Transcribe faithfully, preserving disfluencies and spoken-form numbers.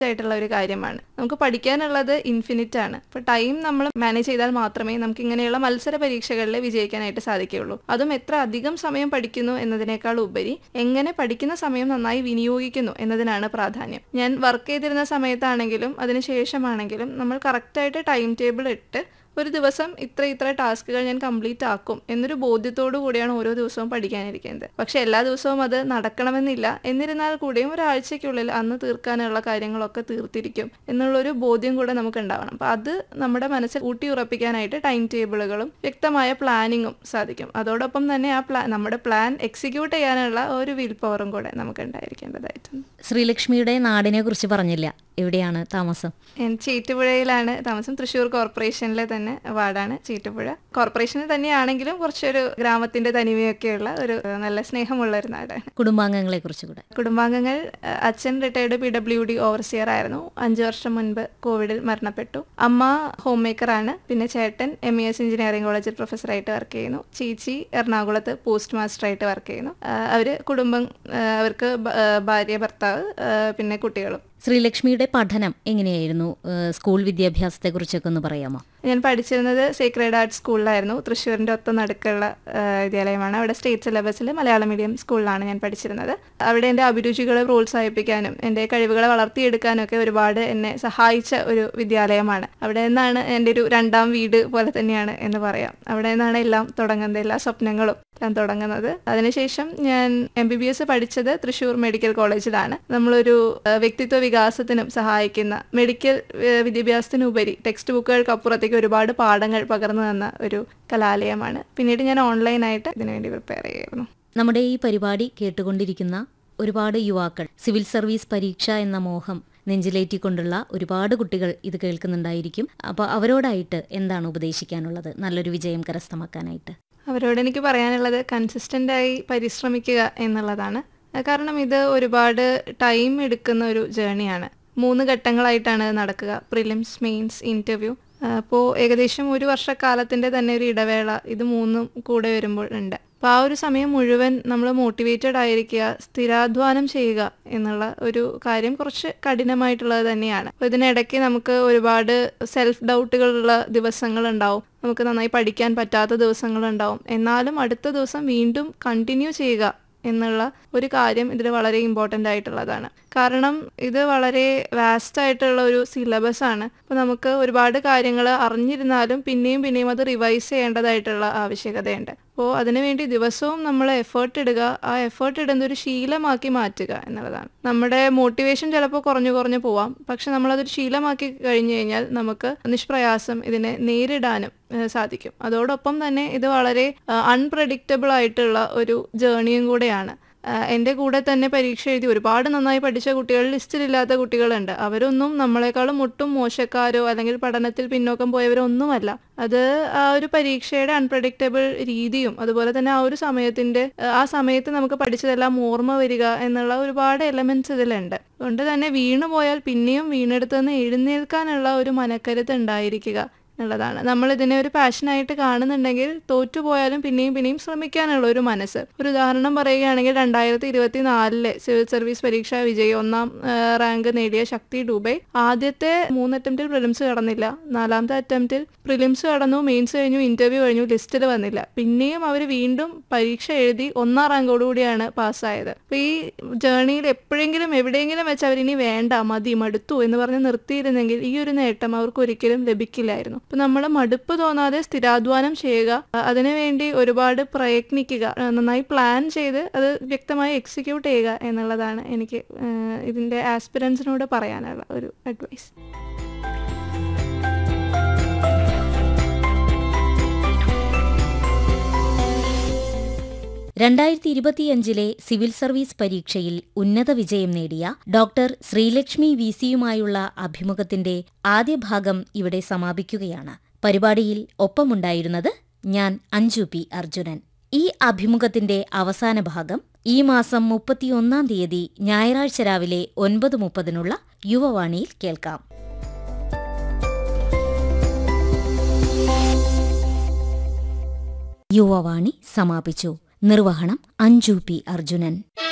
ആയിട്ടുള്ള ഒരു കാര്യമാണ്. നമുക്ക് പഠിക്കാനുള്ളത് ഇൻഫിനിറ്റ് ആണ്. അപ്പോൾ ടൈം നമ്മൾ മാനേജ് ചെയ്താൽ മാത്രമേ നമുക്ക് ഇങ്ങനെയുള്ള മത്സര പരീക്ഷകളിൽ വിജയിക്കാനായിട്ട് സാധിക്കുകയുള്ളൂ. അതും എത്ര അധികം സമയം പഠിക്കുന്നു എന്നതിനേക്കാൾ ഉപരി എങ്ങനെ പഠിക്കുന്ന സമയം നന്നായി വിനിയോഗിക്കുന്നു എന്നതിനാണ് പ്രാധാന്യം. ഞാൻ വർക്ക് ചെയ്തിരുന്ന സമയത്താണെങ്കിലും അതിനുശേഷമാണെങ്കിലും നമ്മൾ കറക്റ്റായിട്ട് ടൈം ടേബിൾ ഇട്ട് ഒരു ദിവസം ഇത്ര ഇത്ര ടാസ്കുകൾ ഞാൻ കംപ്ലീറ്റ് ആക്കും എന്നൊരു ബോധ്യത്തോടു കൂടിയാണ് ഓരോ ദിവസവും പഠിക്കാനിരിക്കുന്നത്. പക്ഷെ എല്ലാ ദിവസവും അത് നടക്കണമെന്നില്ല. എന്നിരുന്നാൽ കൂടിയും ഒരാഴ്ചയ്ക്കുള്ളിൽ അന്ന് തീർക്കാനുള്ള കാര്യങ്ങളൊക്കെ തീർത്തിരിക്കും എന്നുള്ളൊരു ബോധ്യം കൂടെ നമുക്ക് ഉണ്ടാവണം. അപ്പം അത് നമ്മുടെ മനസ്സിൽ ഊട്ടി ഉറപ്പിക്കാനായിട്ട് ടൈം ടേബിളുകളും വ്യക്തമായ പ്ലാനിങ്ങും സാധിക്കും. അതോടൊപ്പം തന്നെ ആ പ്ലാൻ നമ്മുടെ പ്ലാൻ എക്സിക്യൂട്ട് ചെയ്യാനുള്ള ഒരു വിൽ പവറും കൂടെ നമുക്ക് ഉണ്ടായിരിക്കേണ്ടതായിട്ടുണ്ട്. ശ്രീലക്ഷ്മിയുടെ നാടിനെ കുറിച്ച് പറഞ്ഞില്ല, എവിടെയാണ് താമസം? ഞാൻ ചീറ്റുപുഴയിലാണ് താമസം. തൃശ്ശൂർ കോർപ്പറേഷനിലെ തന്നെ വാർഡാണ് ചീറ്റുപുഴ. കോർപ്പറേഷനിൽ തന്നെയാണെങ്കിലും കുറച്ചൊരു ഗ്രാമത്തിന്റെ തനിമയൊക്കെയുള്ള ഒരു നല്ല സ്നേഹമുള്ള ഒരു നാടാണ്. കുടുംബാംഗങ്ങളെ കുറിച്ച് കൂടെ. കുടുംബാംഗങ്ങൾ, അച്ഛൻ retired P W D overseer ആയിരുന്നു. അഞ്ചു വർഷം മുൻപ് കോവിഡിൽ മരണപ്പെട്ടു. അമ്മ ഹോം മേക്കറാണ്. പിന്നെ ചേട്ടൻ എം ഇ എസ് എഞ്ചിനീയറിംഗ് കോളേജിൽ പ്രൊഫസറായിട്ട് വർക്ക് ചെയ്യുന്നു. ചേച്ചി എറണാകുളത്ത് പോസ്റ്റ് മാസ്റ്ററായിട്ട് വർക്ക് ചെയ്യുന്നു. അവര് കുടുംബം, അവർക്ക് ഭാര്യ, ഭർത്താവ്, പിന്നെ കുട്ടികളും. ശ്രീലക്ഷ്മിയുടെ പഠനം എങ്ങനെയായിരുന്നു? സ്കൂൾ വിദ്യാഭ്യാസത്തെ കുറിച്ചൊക്കെ ഒന്ന് പറയാമോ? ഞാൻ പഠിച്ചിരുന്നത് സേക്രഡ് ആർട്സ് സ്കൂളിലായിരുന്നു. തൃശ്ശൂരിൻ്റെ ഒത്ത നടുക്കുള്ള വിദ്യാലയമാണ്. അവിടെ സ്റ്റേറ്റ് സിലബസിൽ മലയാളം മീഡിയം സ്കൂളിലാണ് ഞാൻ പഠിച്ചിരുന്നത്. അവിടെ എൻ്റെ അഭിരുചികളെ പ്രോത്സാഹിപ്പിക്കാനും എൻ്റെ കഴിവുകളെ വളർത്തിയെടുക്കാനും ഒക്കെ ഒരുപാട് എന്നെ സഹായിച്ച ഒരു വിദ്യാലയമാണ്. അവിടെ നിന്നാണ് എൻ്റെ ഒരു രണ്ടാം വീട് പോലെ തന്നെയാണ് എന്ന് പറയാം. അവിടെ നിന്നാണ് എല്ലാം തുടങ്ങുന്നത്, എല്ലാ സ്വപ്നങ്ങളും ഞാൻ തുടങ്ങുന്നത്. അതിനുശേഷം ഞാൻ എം ബി ബി എസ് പഠിച്ചത് തൃശ്ശൂർ മെഡിക്കൽ കോളേജിലാണ്. നമ്മളൊരു വ്യക്തിത്വ വികാസത്തിനും സഹായിക്കുന്ന, മെഡിക്കൽ വിദ്യാഭ്യാസത്തിനുപരി ടെക്സ്റ്റ് ബുക്കുകൾക്കപ്പുറത്തേക്ക് ഒരുപാട് പാഠങ്ങൾ പകർന്നു തന്ന ഒരു കലാലയമാണ്. പിന്നീട് ഞാൻ ഓൺലൈനായിട്ട് ഇതിനുവേണ്ടി പ്രിപ്പയർ ചെയ്യായിരുന്നു. നമ്മുടെ ഈ പരിപാടി കേട്ടുകൊണ്ടിരിക്കുന്ന ഒരുപാട് യുവാക്കൾ സിവിൽ സർവീസ് പരീക്ഷ എന്ന മോഹം നെഞ്ചിലേറ്റിക്കൊണ്ടുള്ള ഒരുപാട് കുട്ടികൾ ഇത് കേൾക്കുന്നുണ്ടായിരിക്കും. അപ്പോൾ അവരോടായിട്ട് എന്താണ് ഉപദേശിക്കാനുള്ളത് നല്ലൊരു വിജയം കരസ്ഥമാക്കാനായിട്ട്? അവരോട് എനിക്ക് പറയാനുള്ളത് കൺസിസ്റ്റൻ്റായി പരിശ്രമിക്കുക എന്നുള്ളതാണ്. കാരണം ഇത് ഒരുപാട് ടൈം എടുക്കുന്ന ഒരു ജേണിയാണ്. മൂന്ന് ഘട്ടങ്ങളായിട്ടാണ് നടക്കുക: പ്രിലിംസ്, മെയിൻസ്, ഇൻ്റർവ്യൂ. അപ്പോൾ ഏകദേശം ഒരു വർഷക്കാലത്തിൻ്റെ തന്നെ ഒരു ഇടവേള ഇത് മൂന്നും കൂടെ വരുമ്പോൾ ഉണ്ട്. അപ്പോൾ ആ ഒരു സമയം മുഴുവൻ നമ്മൾ മോട്ടിവേറ്റഡ് ആയിരിക്കുക, സ്ഥിരാധ്വാനം ചെയ്യുക എന്നുള്ള ഒരു കാര്യം കുറച്ച് കഠിനമായിട്ടുള്ളത് തന്നെയാണ്. അപ്പോൾ ഇതിനിടയ്ക്ക് നമുക്ക് ഒരുപാട് സെൽഫ് ഡൗട്ടുകളുള്ള ദിവസങ്ങളുണ്ടാവും, നമുക്ക് നന്നായി പഠിക്കാൻ പറ്റാത്ത ദിവസങ്ങളുണ്ടാവും. എന്നാലും അടുത്ത ദിവസം വീണ്ടും കണ്ടിന്യൂ ചെയ്യുക എന്നുള്ള ഒരു കാര്യം ഇതിൽ വളരെ ഇമ്പോർട്ടൻ്റ് ആയിട്ടുള്ളതാണ്. കാരണം ഇത് വളരെ വാസ്റ്റ് ആയിട്ടുള്ള ഒരു സിലബസ് ആണ്. അപ്പോൾ നമുക്ക് ഒരുപാട് കാര്യങ്ങൾ അറിഞ്ഞിരുന്നാലും പിന്നെയും പിന്നെയും അത് റിവൈസ് ചെയ്യേണ്ടതായിട്ടുള്ള ആവശ്യകതയുണ്ട്. അപ്പോൾ അതിനുവേണ്ടി ദിവസവും നമ്മൾ എഫേർട്ട് ഇടുക, ആ എഫേർട്ട് ഇടുന്ന ഒരു ശീലമാക്കി മാറ്റുക എന്നുള്ളതാണ്. നമ്മുടെ മോട്ടിവേഷൻ ചിലപ്പോൾ കുറഞ്ഞു കുറഞ്ഞു പോവാം, പക്ഷെ നമ്മളതൊരു ശീലമാക്കി കഴിഞ്ഞു കഴിഞ്ഞാൽ നമുക്ക് നിഷ്പ്രയാസം ഇതിനെ നേരിടാനും സാധിക്കും. അതോടൊപ്പം തന്നെ ഇത് വളരെ അൺപ്രഡിക്റ്റബിൾ ആയിട്ടുള്ള ഒരു ജേണിയും കൂടെയാണ്. എൻ്റെ കൂടെ തന്നെ പരീക്ഷ എഴുതി ഒരുപാട് നന്നായി പഠിച്ച കുട്ടികൾ ലിസ്റ്റിലില്ലാത്ത കുട്ടികളുണ്ട്. അവരൊന്നും നമ്മളെക്കാളും ഒട്ടും മോശക്കാരോ അല്ലെങ്കിൽ പഠനത്തിൽ പിന്നോക്കം പോയവരോ ഒന്നുമല്ല. അത് ആ ഒരു പരീക്ഷയുടെ അൺപ്രഡിക്റ്റബിൾ രീതിയും അതുപോലെ തന്നെ ആ ഒരു സമയത്തിൻ്റെ ആ സമയത്ത് നമുക്ക് പഠിച്ചതെല്ലാം ഓർമ്മ വരിക എന്നുള്ള ഒരുപാട് എലമെന്റ്സ് ഇതിലുണ്ട്. അതുകൊണ്ട് തന്നെ വീണു പോയാൽ പിന്നെയും വീണെടുത്തുനിന്ന് എഴുന്നേൽക്കാനുള്ള ഒരു മനക്കരുത്ത് ഉണ്ടായിരിക്കുക എന്നുള്ളതാണ്. നമ്മളിതിനെ ഒരു പാഷനായിട്ട് കാണുന്നുണ്ടെങ്കിൽ തോറ്റുപോയാലും പിന്നെയും പിന്നെയും ശ്രമിക്കാനുള്ള ഒരു മനസ്സ്. ഒരു ഉദാഹരണം പറയുകയാണെങ്കിൽ രണ്ടായിരത്തി ഇരുപത്തി നാലിലെ സിവിൽ സർവീസ് പരീക്ഷാ വിജയി ഒന്നാം റാങ്ക് നേടിയ ശക്തി ഡൂബൈ ആദ്യത്തെ മൂന്ന് അറ്റംപ്റ്റിൽ പ്രിലിംസ് കടന്നില്ല. നാലാമത്തെ അറ്റംപ്റ്റിൽ പ്രിലിംസ് കടന്നു, മെയിൻസ് കഴിഞ്ഞു, ഇന്റർവ്യൂ കഴിഞ്ഞു, ലിസ്റ്റിൽ വന്നില്ല. പിന്നെയും അവർ വീണ്ടും പരീക്ഷ എഴുതി ഒന്നാം റാങ്കോടുകൂടിയാണ് പാസ്സായത്. അപ്പോൾ ഈ ജേർണിയിൽ എപ്പോഴെങ്കിലും എവിടെയെങ്കിലും വെച്ച് അവരിനി വേണ്ട, മതി, മടുത്തു എന്ന് പറഞ്ഞ് നിർത്തിയിരുന്നെങ്കിൽ ഈ ഒരു നേട്ടം അവർക്ക് ഒരിക്കലും ലഭിക്കില്ലായിരുന്നു. അപ്പോൾ നമ്മൾ മടുപ്പ് തോന്നാതെ സ്ഥിരാധ്വാനം ചെയ്യുക, അതിനുവേണ്ടി ഒരുപാട് പ്രയത്നിക്കുക, നന്നായി പ്ലാൻ ചെയ്ത് അത് വ്യക്തമായി എക്സിക്യൂട്ട് ചെയ്യുക എന്നുള്ളതാണ് എനിക്ക് ഇതിൻ്റെ ആസ്പിരൻസിനോട് പറയാനുള്ള ഒരു അഡ്വൈസ്. രണ്ടായിരത്തി ഇരുപത്തിയഞ്ചിലെ സിവിൽ സർവീസ് പരീക്ഷയിൽ ഉന്നത വിജയം നേടിയ ഡോക്ടർ ശ്രീലക്ഷ്മി വി സിയുമായുള്ള അഭിമുഖത്തിന്റെ ആദ്യ ഭാഗം ഇവിടെ സമാപിക്കുകയാണ്. പരിപാടിയിൽ ഒപ്പമുണ്ടായിരുന്നത് ഞാൻ അഞ്ജു പി അർജുനൻ. ഈ അഭിമുഖത്തിന്റെ അവസാന ഭാഗം ഈ മാസം മുപ്പത്തിയൊന്നാം തീയതി ഞായറാഴ്ച രാവിലെ ഒൻപത് മുപ്പതിനുള്ള യുവവാണിയിൽ കേൾക്കാം. യുവവാണി സമാപിച്ചു. നിർവഹണം അഞ്ജു പി അർജുനൻ.